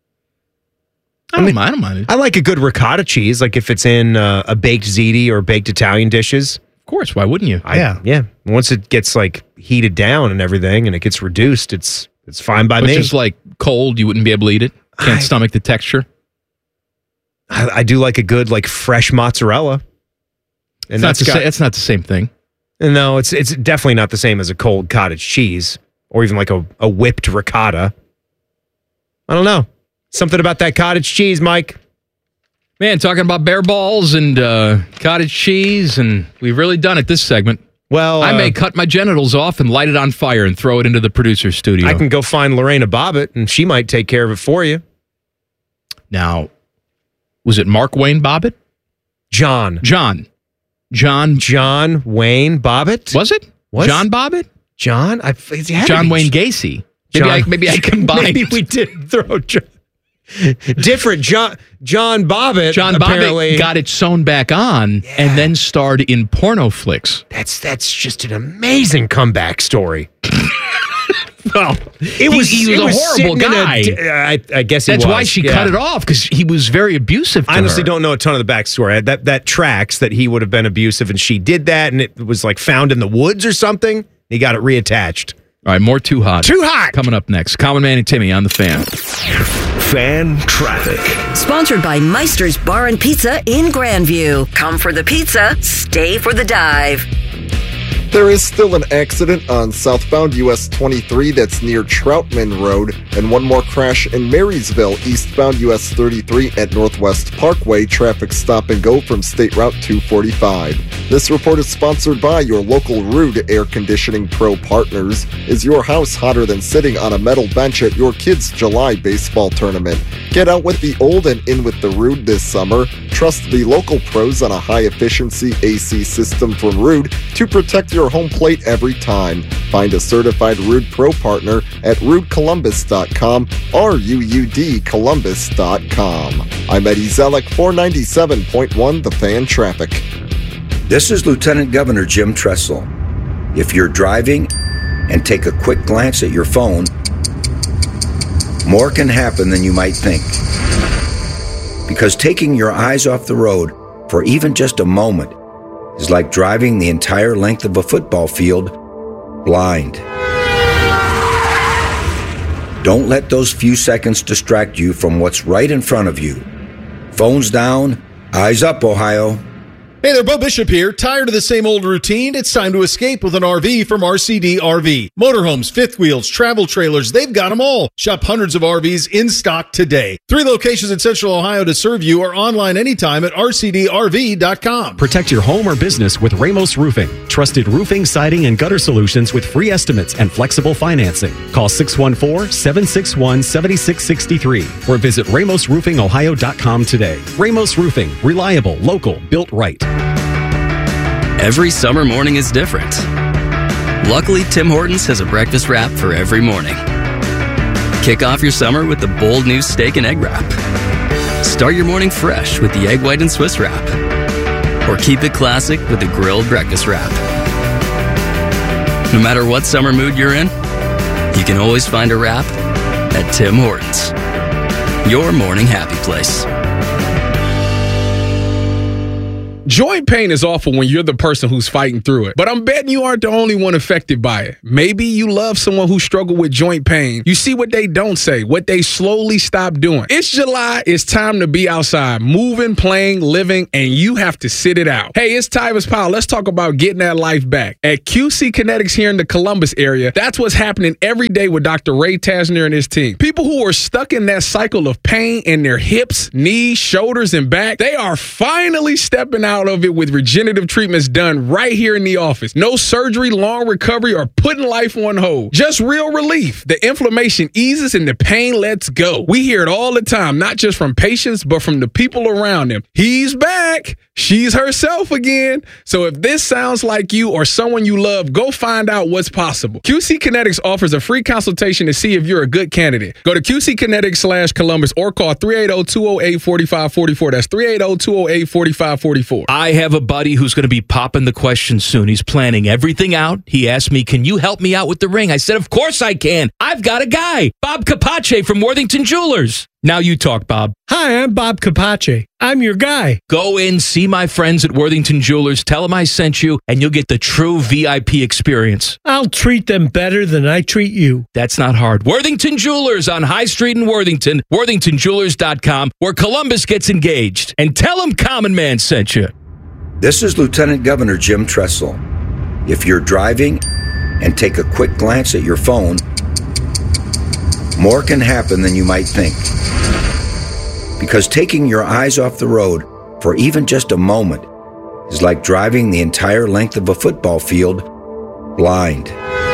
I don't mind, I don't mind it. I like a good ricotta cheese, like if it's in uh, a baked ziti or baked Italian dishes. Of course, why wouldn't you? I, yeah. Yeah. Once it gets like heated down and everything and it gets reduced, it's it's fine by but me. Just like cold, you wouldn't be able to eat it? Can't I, stomach the texture? I, I do like a good like fresh mozzarella. And it's that's not the got, sa- it's not the same thing. No, it's it's definitely not the same as a cold cottage cheese or even like a, a whipped ricotta. I don't know. Something about that cottage cheese, Mike. Man, talking about Bear Balls and uh, cottage cheese, and we've really done it this segment. Well, I uh, may cut my genitals off and light it on fire and throw it into the producer's studio. I can go find Lorena Bobbitt, and she might take care of it for you. Now, was it Mark Wayne Bobbitt? John. John. John. John Wayne Bobbitt? Was it? Was John Bobbitt? John? I, it had John to be. Wayne Gacy. Maybe, John, I, maybe I combined. Maybe we did throw John. Different John John Bobbitt. John apparently. Bobbitt got it sewn back on Yeah. and then starred in porno flicks. That's that's just an amazing comeback story. Well, it was he, he was it a was horrible sitting in guy. a- I, I guess he That's was. why she yeah. cut it off, because he was very abusive to I honestly her. don't know a ton of the backstory. That that tracks that he would have been abusive, and she did that, and it was like found in the woods or something. He got it reattached. All right, more Too Hot. Too Hot. Coming up next. Common Man and Timmy on the Fan. Fan traffic. Sponsored by Meister's Bar and Pizza in Grandview. Come for the pizza, stay for the dive. There is still an accident on southbound U S twenty-three that's near Troutman Road, and one more crash in Marysville, eastbound U S thirty-three at Northwest Parkway. Traffic stop and go from State Route two forty-five. This report is sponsored by your local Rude Air Conditioning Pro partners. Is your house hotter than sitting on a metal bench at your kids' July baseball tournament? Get out with the old and in with the Rude this summer. Trust the local pros on a high-efficiency A C system from Rude to protect your home plate every time. Find a certified Rude Pro partner at rude columbus dot com, R U U D Columbus dot com. I'm Eddie Zellick, four ninety-seven point one The Fan Traffic. This is Lieutenant Governor Jim Tressel. If you're driving and take a quick glance at your phone, more can happen than you might think. Because taking your eyes off the road for even just a moment is like driving the entire length of a football field blind. Don't let those few seconds distract you from what's right in front of you. Phones down, eyes up, Ohio. Hey there, Bo Bishop here. Tired of the same old routine? It's time to escape with an R V from R C D R V. Motorhomes, fifth wheels, travel trailers, they've got them all. Shop hundreds of R Vs in stock today. Three locations in Central Ohio to serve you, or online anytime at R C D R V dot com. Protect your home or business with Ramos Roofing. Trusted roofing, siding, and gutter solutions with free estimates and flexible financing. Call six one four, seven six one, seven six six three or visit ramos roofing ohio dot com today. Ramos Roofing. Reliable, local, built right. Every summer morning is different. Luckily, Tim Hortons has a breakfast wrap for every morning. Kick off your summer with the bold new steak and egg wrap. Start your morning fresh with the egg white and Swiss wrap. Or keep it classic with the grilled breakfast wrap. No matter what summer mood you're in, you can always find a wrap at Tim Hortons. Your morning happy place. Joint pain is awful when you're the person who's fighting through it, but I'm betting you aren't the only one affected by it. Maybe you love someone who struggled with joint pain. You see what they don't say, what they slowly stop doing. It's July. It's time to be outside, moving, playing, living, and you have to sit it out. Hey, it's Tyvis Powell. Let's talk about getting that life back. At Q C Kinetics here in the Columbus area, that's what's happening every day with Doctor Ray Tasner and his team. People who are stuck in that cycle of pain in their hips, knees, shoulders, and back, they are finally stepping out of it with regenerative treatments done right here in the office. No surgery, long recovery, or putting life on hold. Just real relief. The inflammation eases and the pain lets go. We hear it all the time, not just from patients, but from the people around them. He's back. She's herself again. So if this sounds like you or someone you love, go find out what's possible. Q C Kinetics offers a free consultation to see if you're a good candidate. Go to Q C Kinetics slash Columbus or call three eight zero, two zero eight, four five four four. That's three eight zero, two zero eight, four five four four. I have a buddy who's going to be popping the question soon. He's planning everything out. He asked me, can you help me out with the ring? I said, of course I can. I've got a guy, Bob Capace from Worthington Jewelers. Now you talk, Bob. Hi, I'm Bob Capace. I'm your guy. Go in, see my friends at Worthington Jewelers, tell them I sent you, and you'll get the true V I P experience. I'll treat them better than I treat you. That's not hard. Worthington Jewelers on High Street in Worthington, worthington jewelers dot com, where Columbus gets engaged. And tell them Common Man sent you. This is Lieutenant Governor Jim Tressel. If you're driving and take a quick glance at your phone, more can happen than you might think. Because taking your eyes off the road for even just a moment is like driving the entire length of a football field blind.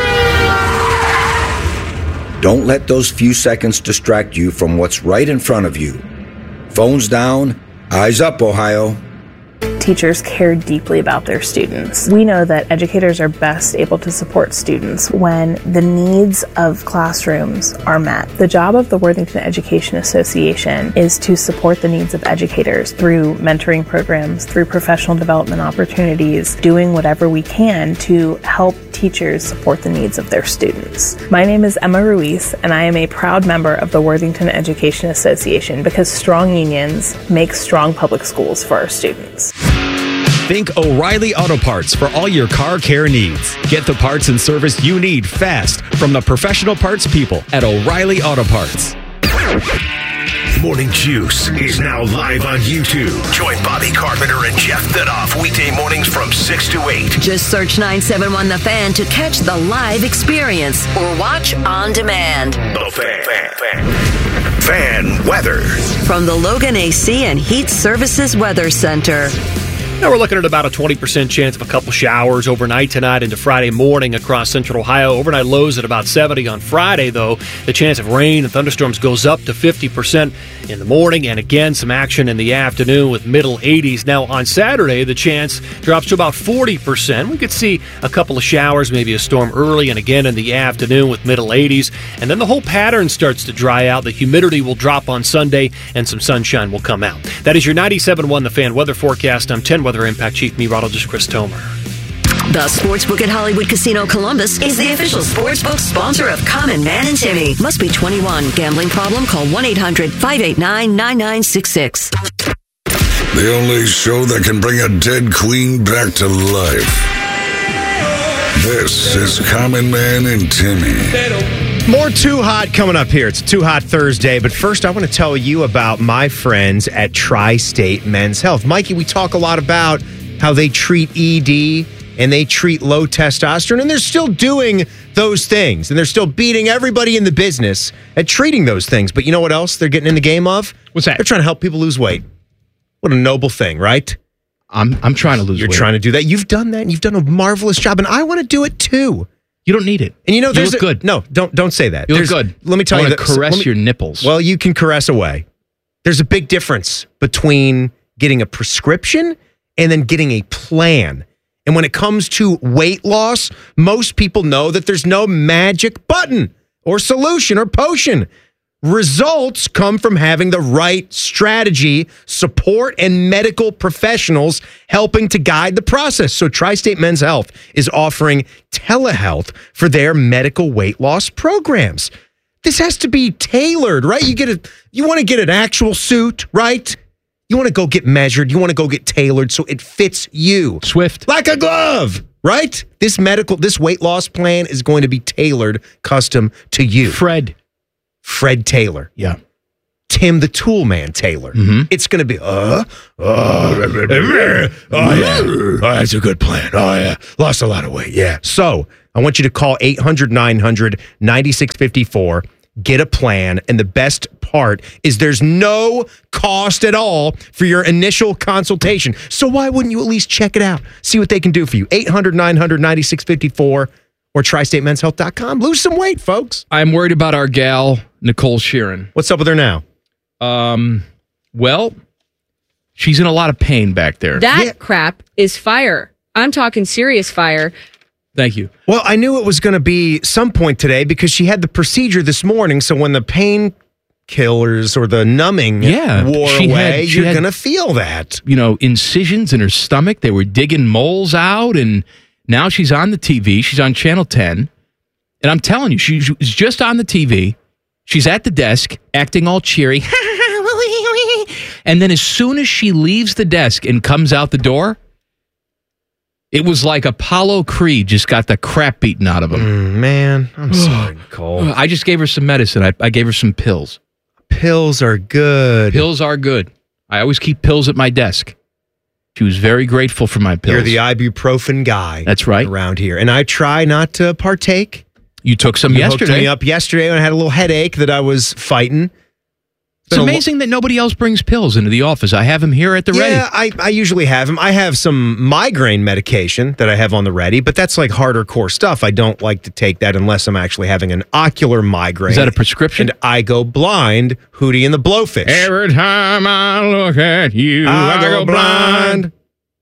Don't let those few seconds distract you from what's right in front of you. Phones down, eyes up, Ohio. Teachers care deeply about their students. We know that educators are best able to support students when the needs of classrooms are met. The job of the Worthington Education Association is to support the needs of educators through mentoring programs, through professional development opportunities, doing whatever we can to help teachers support the needs of their students. My name is Emma Ruiz, and I am a proud member of the Worthington Education Association because strong unions make strong public schools for our students. Think O'Reilly Auto Parts for all your car care needs. Get the parts and service you need fast from the professional parts people at O'Reilly Auto Parts. Morning Juice is now live on YouTube. Join Bobby Carpenter and Jeff Thidoff weekday mornings from six to eight. Just search nine seven one The Fan to catch the live experience or watch on demand. The Fan. Fan, fan. fan weather. From the Logan A C and Heat Services Weather Center. Now we're looking at about a twenty percent chance of a couple showers overnight tonight into Friday morning across central Ohio. Overnight lows at about seventy on Friday, though. The chance of rain and thunderstorms goes up to fifty percent in the morning, and again, some action in the afternoon with middle eighties. Now on Saturday, the chance drops to about forty percent. We could see a couple of showers, maybe a storm early and again in the afternoon with middle eighties. And then the whole pattern starts to dry out. The humidity will drop on Sunday, and some sunshine will come out. That is your ninety-seven point one The Fan weather forecast. I'm ten Weather Impact Chief Meteorologist Chris Tomer. The Sportsbook at Hollywood Casino Columbus is the official sportsbook sponsor of Common Man and Timmy. Must be twenty-one. Gambling problem? Call one eight hundred, five eight nine, nine nine six six. The only show that can bring a dead queen back to life. This is Common Man and Timmy. More Too Hot coming up here. It's Too Hot Thursday, but first I want to tell you about my friends at Tri-State Men's Health. Mikey, we talk a lot about how they treat E D and they treat low testosterone, and they're still doing those things, and they're still beating everybody in the business at treating those things. But you know what else they're getting in the game of? What's that? They're trying to help people lose weight. What a noble thing, right? I'm I'm trying to lose You're weight. You're trying to do that. You've done that, and you've done a marvelous job, and I want to do it too. You don't need it. And you know, you there's look a, good. No, don't don't say that. You There's, look good. Let me tell I you want that. to caress me, your nipples. Well, you can caress away. There's a big difference between getting a prescription and then getting a plan. And when it comes to weight loss, most people know that there's no magic button or solution or potion. Results come from having the right strategy, support, and medical professionals helping to guide the process. So Tri-State Men's Health is offering telehealth for their medical weight loss programs. This has to be tailored, right? You get a, you want to get an actual suit, right? You want to go get measured. You want to go get tailored so it fits you. Swift. Like a glove, right? This medical, this weight loss plan is going to be tailored custom to you. Fred. Fred Taylor. Yeah. Tim the Tool Man Taylor. Mm-hmm. It's going to be, uh, uh, oh, yeah. Oh, that's a good plan. Oh, yeah. Lost a lot of weight. Yeah. So I want you to call eight hundred, nine hundred, ninety-six fifty-four. Get a plan. And the best part is there's no cost at all for your initial consultation. So why wouldn't you at least check it out? See what they can do for you. eight hundred, nine hundred, ninety-six fifty-four or tri state men's health dot com. Lose some weight, folks. I'm worried about our gal, Nicole Sheeran. What's up with her now? Um, well, she's in a lot of pain back there. That yeah. crap is fire. I'm talking serious fire. Thank you. Well, I knew it was going to be some point today because she had the procedure this morning. So when the pain killers or the numbing yeah, wore she away, had, you're had, going to feel that. You know, incisions in her stomach. They were digging moles out. And now she's on the T V. She's on Channel ten. And I'm telling you, she's just on the T V. She's at the desk acting all cheery. And then as soon as she leaves the desk and comes out the door, it was like Apollo Creed just got the crap beaten out of him. Mm, man, I'm sorry, Nicole. I just gave her some medicine. I, I gave her some pills. Pills are good. Pills are good. I always keep pills at my desk. She was very grateful for my pills. You're the ibuprofen guy. That's right. Around here. And I try not to partake. You took some you yesterday. You hooked me up yesterday when I had a little headache that I was fighting. It's amazing that nobody else brings pills into the office. I have them here at the yeah, ready. Yeah, I, I usually have them. I have some migraine medication that I have on the ready, but that's like harder core stuff. I don't like to take that unless I'm actually having an ocular migraine. Is that a prescription? And I go blind, Hootie and the Blowfish. Every time I look at you, I, I go blind.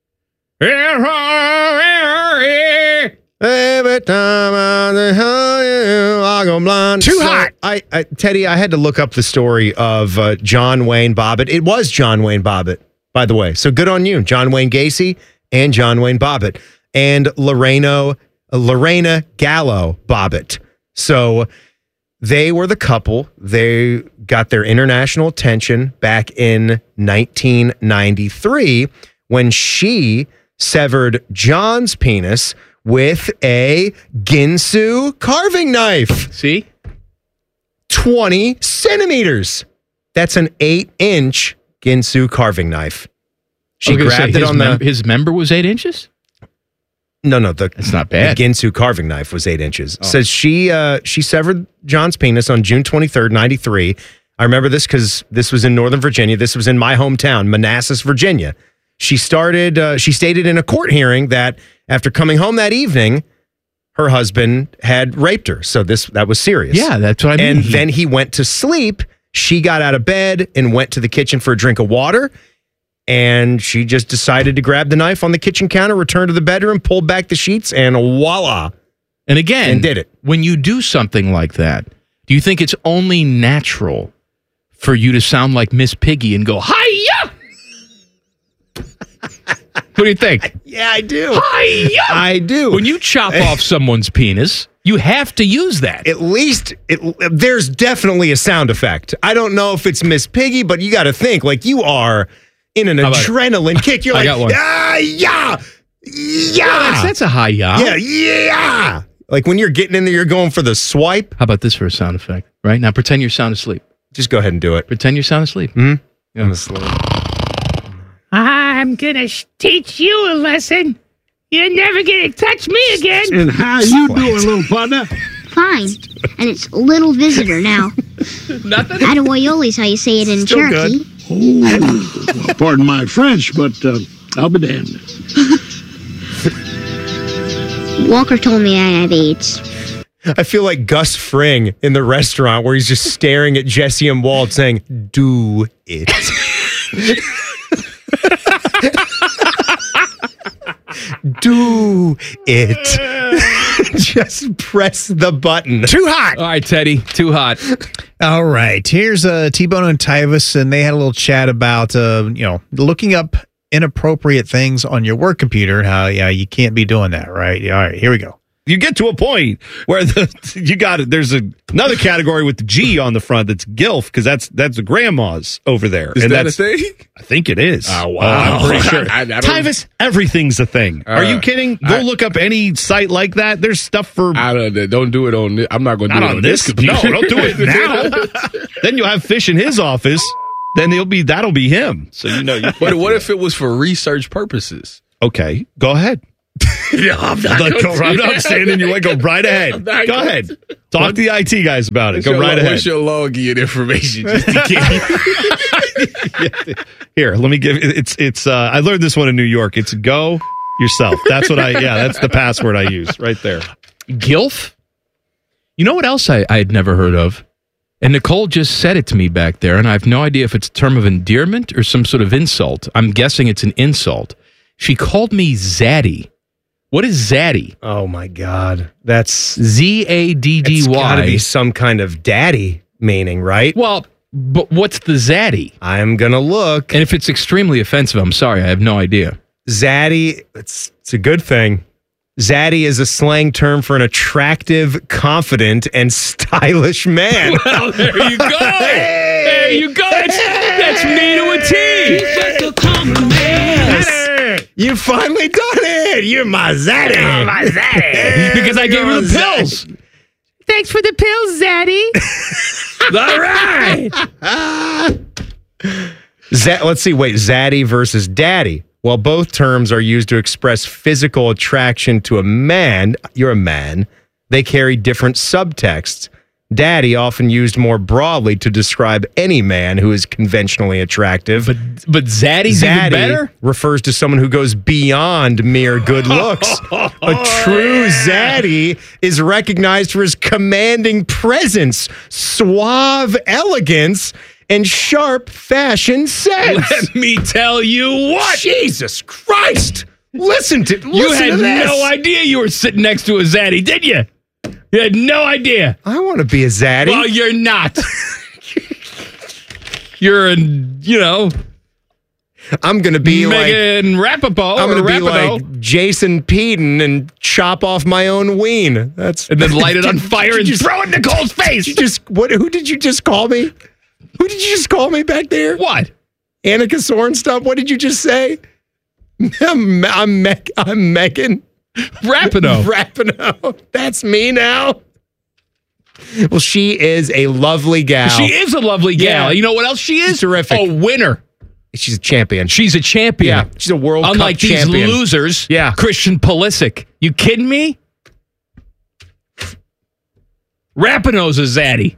Every time I tell you, I go blind. Too so hot. I, I, Teddy, I had to look up the story of uh, John Wayne Bobbitt. It was John Wayne Bobbitt, by the way. So good on you, John Wayne Gacy and John Wayne Bobbitt and Loreno, uh, Lorena Gallo Bobbitt. So they were the couple. They got their international attention back in nineteen ninety-three when she severed John's penis with a Ginsu carving knife. See? twenty centimeters. That's an eight inch Ginsu carving knife. She grabbed it on the... Mem- his member was eight inches? No, no. The, That's not bad. The Ginsu carving knife was eight inches. Oh. Says she uh, she severed John's penis on June twenty-third, ninety-three. I remember this because this was in Northern Virginia. This was in my hometown, Manassas, Virginia. She started, uh, she stated in a court hearing that after coming home that evening, her husband had raped her. So this, that was serious. Yeah, that's what I mean. And he, then he went to sleep. She got out of bed and went to the kitchen for a drink of water. And she just decided to grab the knife on the kitchen counter, return to the bedroom, pulled back the sheets, and voila. And again, and did it. When you do something like that, do you think it's only natural for you to sound like Miss Piggy and go, hi-ya? What do you think? Yeah, I do. Hi-ya! I do. When you chop off someone's penis, you have to use that. At least it, there's definitely a sound effect. I don't know if it's Miss Piggy, but you got to think like you are in an adrenaline it? kick. You're I like, got one. ah, yeah, yeah. yeah that's, that's a hi-ya. Yeah, yeah. Like when you're getting in there, you're going for the swipe. How about this for a sound effect? Right now, pretend you're sound asleep. Just go ahead and do it. Pretend you're sound asleep. Mm-hmm. Yeah. I'm asleep. I'm gonna sh- teach you a lesson. You're never gonna touch me again. And how you doing, little partner? Fine. And it's little visitor now. Nothing? Attaboyoli's how you say it in Still Cherokee. Oh, well, pardon my French, but uh, I'll be damned. Walker told me I have AIDS. I feel like Gus Fring in the restaurant where he's just staring at Jesse and Walt saying, do it. Do it. Just press the button. Too hot. All right, Teddy. Too hot. All right. Here's uh, T-Bone and Tyvis, and they had a little chat about, uh, you know, looking up inappropriate things on your work computer. How, yeah, you can't be doing that, right? All right, here we go. you get to a point where the you got it. There's a, another category with the G on the front that's GILF because that's that's the grandmas over there. Is and that that's, a thing? I think it is. Oh, wow. Uh, I'm pretty sure. I, I don't- Tyvis, everything's a thing. Uh, Are you kidding? Go I- look up any site like that. There's stuff for. I don't, don't do it on this. I'm not going to Not do it on on this. this computer. No, don't do it now. Then you'll have Fish in his office. Then he'll be that'll be him. So you know. You But what if it was for research purposes? Okay, go ahead. No, I'm not Like, gonna go, do I'm not that. standing in your way. Go right ahead. I'm not Go gonna ahead. do- Talk to the I T guys about it. What's Go your right lo- ahead. What's your login information? Just in case. Here, let me give it's it's. Uh, I learned this one in New York. It's go yourself. That's what I. Yeah, that's the password I use right there. GILF? You know what else I, I had never heard of? And Nicole just said it to me back there, and I have no idea if it's a term of endearment or some sort of insult. I'm guessing it's an insult. She called me Zaddy. What is Zaddy? Oh, my God. That's Z A D D It's got to Y. be some kind of daddy meaning, right? Well, but what's the Zaddy? I'm going to look. And if it's extremely offensive, I'm sorry, I have no idea. Zaddy, it's, it's a good thing. Zaddy is a slang term for an attractive, confident, and stylish man. Well, there you go. There you go. That's, that's me to a T. He's just a common man. Yes. You finally done it. You're my Zaddy. Oh, my Zaddy. Because I gave her the pills. Thanks for the pills, Zaddy. All right. Z- let's see. Wait, Zaddy versus daddy. While both terms are used to express physical attraction to a man, you're a man, they carry different subtexts. Daddy often used more broadly to describe any man who is conventionally attractive. But but Zaddy's Zaddy even better? refers to someone who goes beyond mere good looks. A true Zaddy is recognized for his commanding presence, suave elegance, and sharp fashion sense. Let me tell you what. Jesus Christ! Listen to listen You had to this. no idea you were sitting next to a Zaddy, did you? You had no idea. I want to be a Zaddy. Well, you're not. You're a, you know, I'm going to be like Megan Rapaport. I'm going to be like Jason Peden and chop off my own ween. That's and then light it on fire and just, throw it in Nicole's face. You just what? Who did you just call me? Who did you just call me back there? What? Annika Sorenstam. What did you just say? I'm I'm, Meg, I'm Megan Rapinoe. Rapinoe. That's me now. Well, she is a lovely gal. She is a lovely gal. Yeah. You know what else she is? She's terrific. A winner. She's a champion. She's a champion. Yeah, she's a World Unlike Cup these champion. losers. Yeah. Christian Pulisic. You kidding me? Rapinoe's a Zaddy.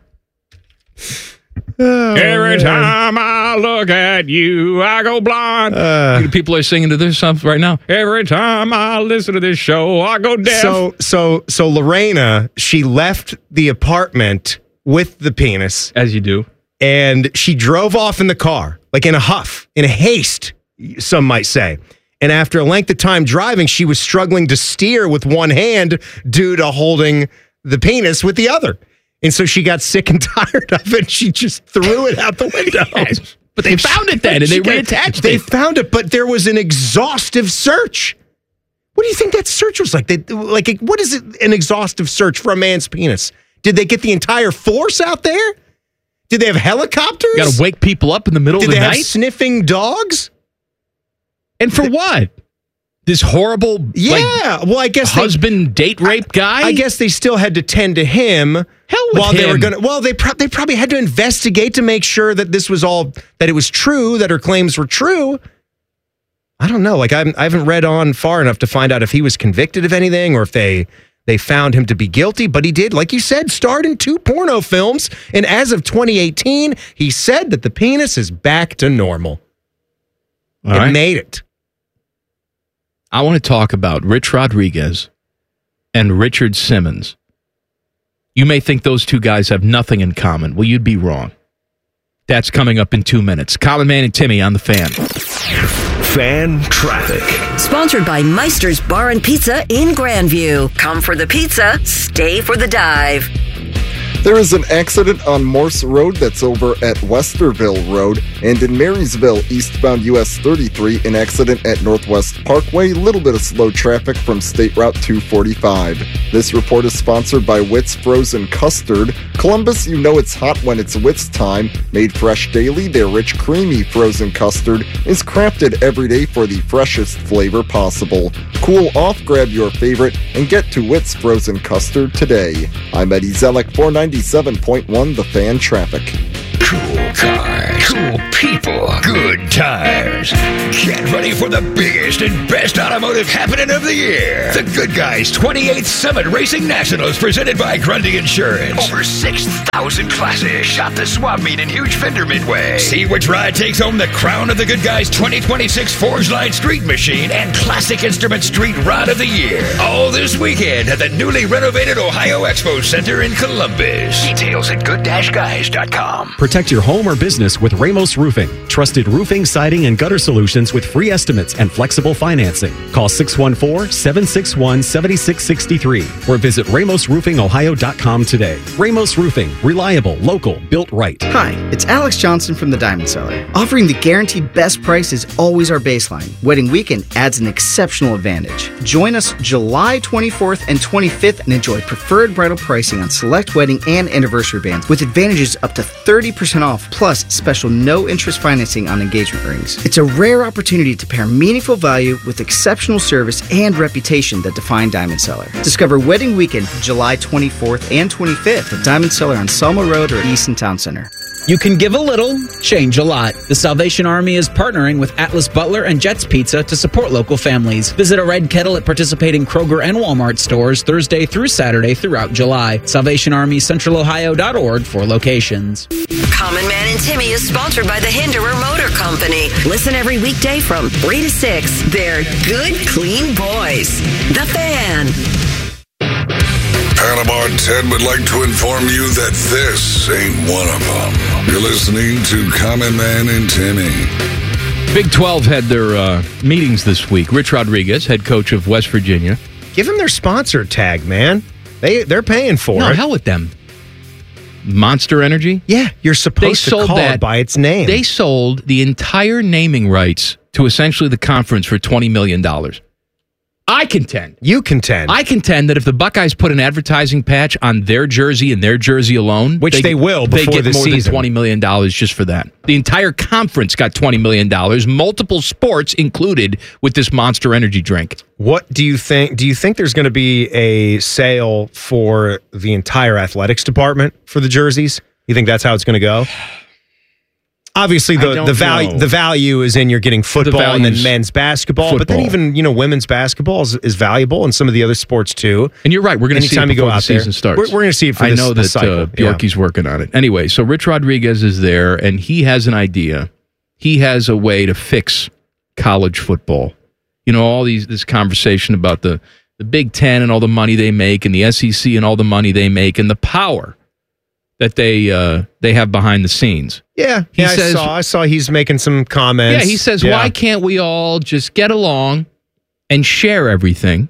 Oh, Every man. time I look at you, I go blind. Uh, People are singing to this stuff right now. Every time I listen to this show, I go deaf. So, so, so Lorena, she left the apartment with the penis, as you do, and she drove off in the car, like in a huff, in a haste, some might say. And after a length of time driving, she was struggling to steer with one hand due to holding the penis with the other. And so she got sick and tired of it. She just threw it out the window. Yes, but they found it then, and they She got- reattached They it. found it, but there was an exhaustive search. What do you think that search was like? They, like, what is it, an exhaustive search for a man's penis? Did they get the entire force out there? Did they have helicopters? You got to wake people up in the middle Did of the they night? have sniffing dogs? And for what? This horrible, Yeah. like, well, I guess they- husband date rape guy? I guess they still had to tend to him. Hell with while they were him. going to. Well, they pro- they probably had to investigate to make sure that this was all that it was true, that her claims were true. I don't know. Like I'm, I haven't read on far enough to find out if he was convicted of anything or if they they found him to be guilty. But he did, like you said, starred in two porno films, and as of twenty eighteen, he said that the penis is back to normal. All it right. made it. I want to talk about Rich Rodriguez and Richard Simmons. You may think those two guys have nothing in common. Well, you'd be wrong. That's coming up in two minutes. Common Man and Timmy on the Fan. Fan traffic. Sponsored by Meister's Bar and Pizza in Grandview. Come for the pizza, stay for the dive. There is an accident on Morse Road that's over at Westerville Road, and in Marysville, eastbound U S thirty-three, an accident at Northwest Parkway, little bit of slow traffic from State Route two forty-five. This report is sponsored by Witt's Frozen Custard. Columbus, you know it's hot when it's Witt's time. Made fresh daily, their rich, creamy frozen custard is crafted every day for the freshest flavor possible. Cool off, grab your favorite, and get to Witt's Frozen Custard today. I'm Eddie Zellick, four ninety-seven point one The Fan Traffic. Cool cars, cool people, good tires. Get ready for the biggest and best automotive happening of the year. The Good Guys twenty-eighth Summit Racing Nationals presented by Grundy Insurance. Over six thousand classes. Shop the swap meet in Huge Fender Midway. See which ride takes home the crown of the Good Guys twenty twenty-six Forge Line Street Machine and Classic Instrument Street Rod of the Year. All this weekend at the newly renovated Ohio Expo Center in Columbus. Details at good dash guys dot com. Protect your home or business with Ramos Roofing. Trusted roofing, siding, and gutter solutions with free estimates and flexible financing. Call six one four, seven six one, seven six six three or visit ramos roofing ohio dot com today. Ramos Roofing. Reliable, local, built right. Hi, it's Alex Johnson from the Diamond Cellar. Offering the guaranteed best price is always our baseline. Wedding weekend adds an exceptional advantage. Join us July twenty-fourth and twenty-fifth and enjoy preferred bridal pricing on select wedding and anniversary bands with advantages up to thirty percent off plus special no-interest financing on engagement rings. It's a rare opportunity to pair meaningful value with exceptional service and reputation that define Diamond Cellar. Discover Wedding Weekend July twenty-fourth and twenty-fifth at Diamond Cellar on Selma Road or Easton Town Center. You can give a little, change a lot. The Salvation Army is partnering with Atlas Butler and Jets Pizza to support local families. Visit a Red Kettle at participating Kroger and Walmart stores Thursday through Saturday throughout July. Salvation Army Central Ohio dot org for locations. Common Man and Timmy is sponsored by the Hinderer Motor Company. Listen every weekday from three to six. They're good, clean boys. The Fan. Panama Ted would like to inform you that this ain't one of them. You're listening to Common Man and Timmy. Big twelve had their uh, meetings this week. Rich Rodriguez, head coach of West Virginia. Give them their sponsor tag, man. They, they're paying for no, it. hell with them. Monster Energy? Yeah, you're supposed they to sold call that, it by its name. They sold the entire naming rights to essentially the conference for twenty million dollars. I contend. You contend. I contend that if the Buckeyes put an advertising patch on their jersey and their jersey alone, which they, they will before they get the more season. than twenty million dollars just for that. The entire conference got twenty million dollars, multiple sports included with this Monster Energy drink. What do you think? Do you think there's going to be a sale for the entire athletics department for the jerseys? You think that's how it's going to go? Obviously, the, the value the value is in you're getting football and then men's basketball, football. But then even you know women's basketball is, is valuable, and some of the other sports too. And you're right. We're going to see it before the season there, starts. We're, we're going to see it for I this, know this that cycle. Uh, Bjorky's yeah. working on it. Anyway, so Rich Rodriguez is there, and he has an idea. He has a way to fix college football. You know, all these this conversation about the the Big Ten and all the money they make, and the S E C and all the money they make, and the power that they uh, they have behind the scenes. Yeah, he yeah, says, I saw. I saw he's making some comments. Yeah, he says, yeah. why can't we all just get along and share everything?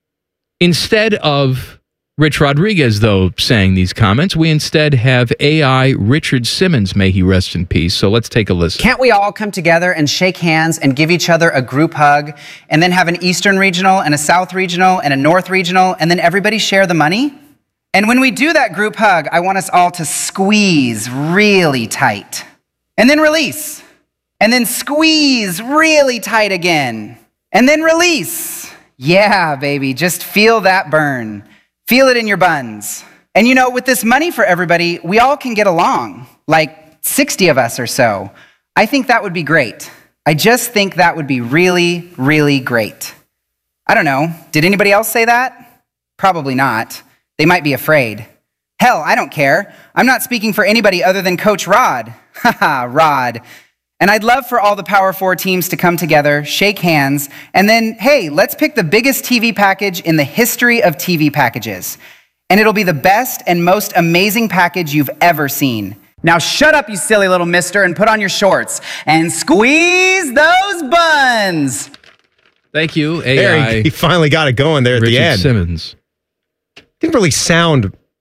Instead of Rich Rodriguez, though, saying these comments, we instead have A I Richard Simmons, may he rest in peace. So let's take a listen. Can't we all come together and shake hands and give each other a group hug and then have an Eastern Regional and a South Regional and a North Regional and then everybody share the money? And when we do that group hug, I want us all to squeeze really tight. And then release. And then squeeze really tight again. And then release. Yeah, baby, just feel that burn. Feel it in your buns. And you know, with this money for everybody, we all can get along. Like sixty of us or so. I think that would be great. I just think that would be really, really great. I don't know. Did anybody else say that? Probably not. They might be afraid. Hell, I don't care. I'm not speaking for anybody other than Coach Rod. Haha, Rod. And I'd love for all the Power Four teams to come together, shake hands, and then, hey, let's pick the biggest T V package in the history of T V packages. And it'll be the best and most amazing package you've ever seen. Now shut up, you silly little mister, and put on your shorts and squeeze those buns. Thank you, A I. There, he, he finally got it going there at Richard the end. Simmons. Didn't really sound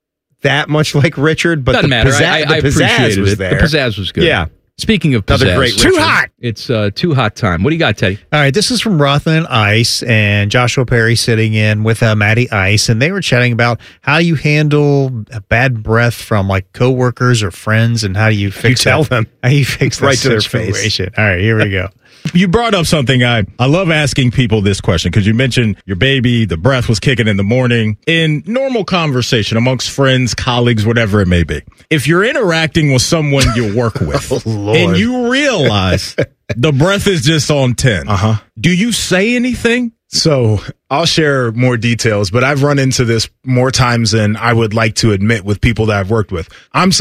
that much like Richard, but Doesn't the matter. pizza- I, I, the I pizzazz appreciated was it. there. The pizzazz was good. Yeah. Speaking of Another pizzazz, great too Richard. hot. It's uh, too hot time. What do you got, Teddy? All right, this is from Rothman and Ice, and Joshua Perry sitting in with uh, Matty Ice, and they were chatting about how you handle a bad breath from like coworkers or friends, and how do you fix You tell that- them. How you fix Right that to their face. situation. All right, here we go. You brought up something I, I love asking people this question because you mentioned your baby, the breath was kicking in the morning. In normal conversation amongst friends, colleagues, whatever it may be, if you're interacting with someone you work with Oh, and you realize the breath is just on ten, uh-huh. do you say anything? So I'll share more details, but I've run into this more times than I would like to admit with people that I've worked with. I'm